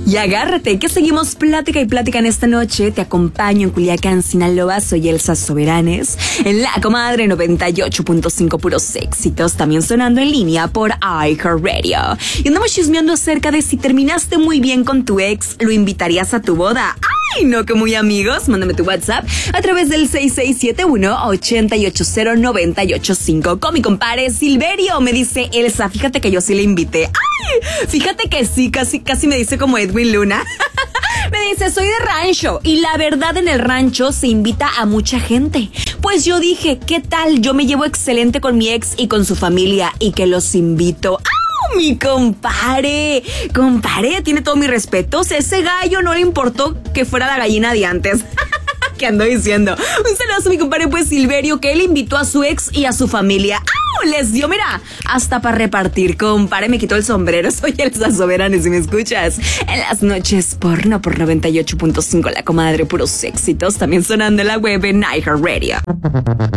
Y agárrate, que seguimos plática y plática en esta noche. Te acompaño en Culiacán, Sinaloa. Soy Elsa Soberanes. En La Comadre 98.5, puros éxitos. También sonando en línea por iHeartRadio. Y andamos chismeando acerca de si terminaste muy bien con tu ex, ¿lo invitarías a tu boda? ¡Ay, no, que muy amigos! Mándame tu WhatsApp a través del 6671-880-985. Con mi compadre Silverio. Me dice, Elsa, fíjate que yo sí le invité. ¡Ay! Fíjate que sí, casi me dice como Edwin Luna. Me dice, soy de rancho y la verdad en el rancho se invita a mucha gente. Pues yo dije, ¿qué tal? Yo me llevo excelente con mi ex y con su familia y que los invito. ¡Ah! Mi compadre, tiene todo mi respeto. O sea, ese gallo no le importó que fuera la gallina de antes. ¿Qué ando diciendo? Un saludo a mi compadre pues Silverio, que él invitó a su ex y a su familia. ¡Ah! Les dio, mira, hasta para repartir. Compadre, me quitó el sombrero. Soy Elsa Soberanes, si me escuchas en las noches porno por 98.5, La Comadre, puros éxitos. También sonando en la web en iHeartRadio.